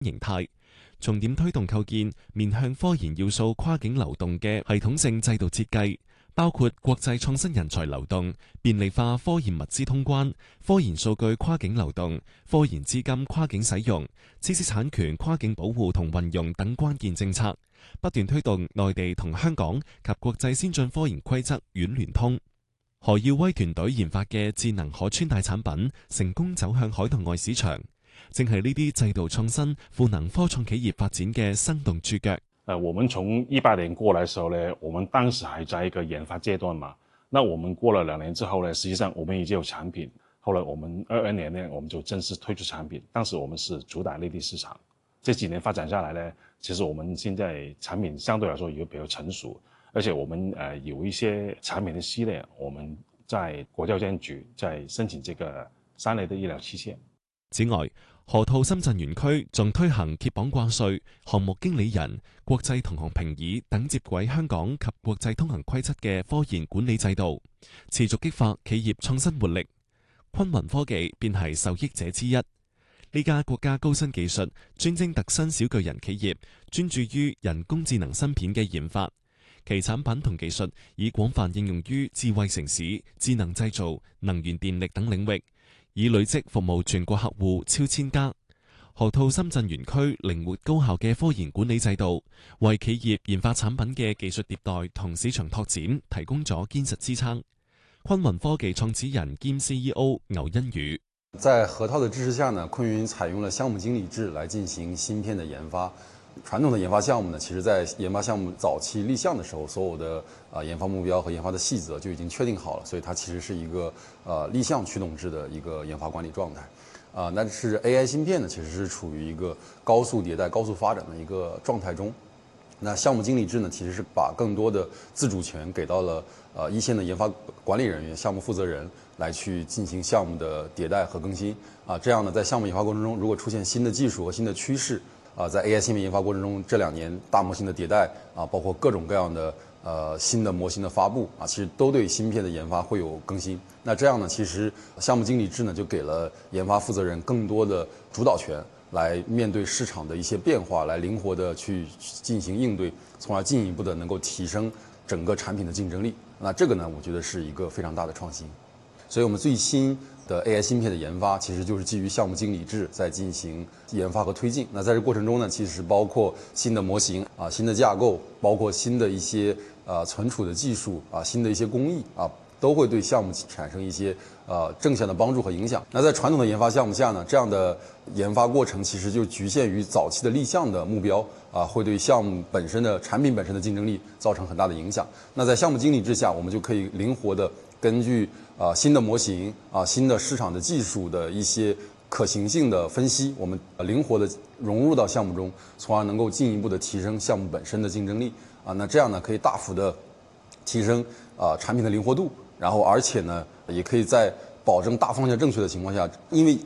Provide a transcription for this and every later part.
形態，重點推動構建面向科研要素跨境流動嘅系統性制度設計，包括國際創新人才流動、便利化科研物資通關、科研數據跨境流動、科研資金跨境使用、知識產權跨境保護同運用等關鍵政策，不斷推動內地同香港及國際先進科研規則軟聯通。何耀威團隊研發嘅智能可穿戴產品成功走向海內外市場，正係呢啲制度創新賦能科創企業發展嘅生動注腳。 我們從18年過來的時候呢，我們當時還在一個研發階段嘛。那我們過了2年之後呢，實際上我們已經有產品。後來我們22年呢，我們就正式推出產品。當時我們是主打內地市場。這幾年發展下來呢，其實我們現在產品相對來說也比較成熟，而且我們有一些產品的系列，我們在國家監局在申請這個3類的醫療器械。 此外，河套深圳園區仲推行揭綁掛帥、項目經理人、國際同行評議等接軌香港及國際通行規則嘅科研管理制度，持續激發企業創新活力。昆雲科技便係受益者之一。呢家國家高新技術專精特新小巨人企業，專注於人工智能芯片嘅研發，其產品同技術已廣泛應用於智慧城市、智能製造、能源電力等領域，已累積服務全國客戶超1000家。河套深圳園區靈活高效嘅科研管理制度，為企業研發產品嘅技術迭代同市場拓展提供咗堅實支撐。昆雲科技創始人兼 CEO 牛恩宇： 在河套的支持下呢，昆雲採用了項目經理制來進行芯片的研發。傳統的研發項目呢，其實在研發項目早期立項的時候，所有的研發目標和研發的細則就已經確定好了，所以它其實是一個立項驅動制的一個研發管理狀態。但是 AI 芯片呢，其實是處於一個高速迭代、高速發展的一個狀態中。那項目經理制呢，其實是把更多的自主權給到了一線的研發管理人員、項目負責人來去進行項目的迭代和更新。這樣呢，在項目研發過程中，如果出現新的技術和新的趨勢，在 AI 芯片研發過程中，這2年大模型的迭代包括各種各樣的新的模型的發布其實都對芯片的研發會有更新。那這樣呢，其實項目經理制呢，就給了研發負責人更多的主導權，來面對市場的一些變化，來靈活的去進行應對，從而進一步的能夠提升整個產品的競爭力。那這個呢，我覺得是一個非常大的創新。所以我們最新的 AI 芯片的研發，其實就是基於項目經理制在進行研發和推進。那在這過程中呢，其實包括新的模型新的架構，包括新的一些存儲的技術新的一些工藝都會對項目產生一些正向的幫助和影響。那在傳統的研發項目下呢，這樣的研發過程其實就局限於早期的立項的目標會對項目本身的產品本身的競爭力造成很大的影響。那在項目經理制下，我們就可以靈活的根據新的模型新的市場的技術的一些可行性的分析，我們靈活的融入到項目中，從而能夠進一步的提升項目本身的競爭力那這樣呢，可以大幅的提升產品的靈活度，然後而且呢，也可以在保證大方向正確的情況下，因為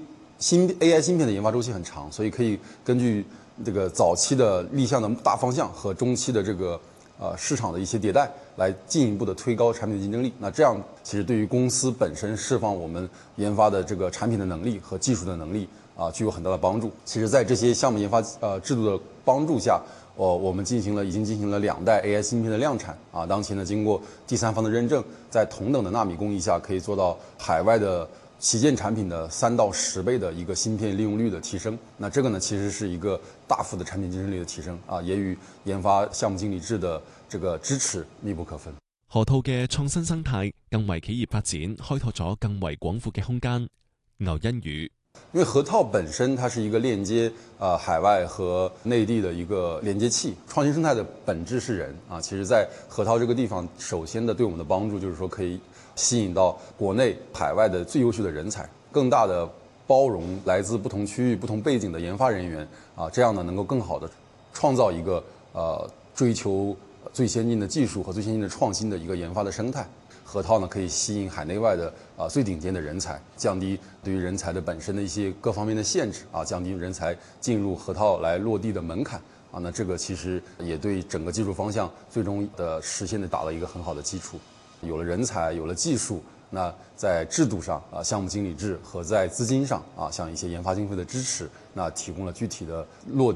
AI 芯片的研發週期很長，所以可以根據這個早期的立項的大方向和中期的這個市場的一些迭代，來進一步的推高產品的競爭力。那這樣其實對於公司本身釋放我們研發的這個產品的能力和技術的能力具有很大的幫助。其實在這些項目研發制度的幫助下，我們已經進行了2代 AI 芯片的量產當前呢，經過第三方的認證，在同等的納米工藝下，可以做到海外的旗艦產品的3到10倍的一個芯片利用率的提升。那這個呢，其實是一個大幅的產品競爭力的提升也與研發項目經理制的這個支持密不可分。 河套嘅創新生態更為企業發展開拓咗更為廣闊嘅空間。牛恩宇： 因為河套本身它是一個鏈接海外和內地的一個連接器，創新生態的本質是人其實在河套這個地方，首先的對我們的幫助就是說可以吸引到國內海外的最優秀的人才，更大的包容來自不同區域不同背景的研發人員這樣呢能夠更好的創造一個追求最先進的技術和最先進的創新的一個研發的生態。河套呢可以吸引海內外的最頂尖的人才，降低對於人才的本身的一些各方面的限制降低人才進入河套來落地的門檻那這個其實也對整個技術方向最終的實現的打了一個很好的基礎。有了人才，有了技術， 那在制度上项目经理制和在资金上像一些研发经费的支持，那提供了具体的落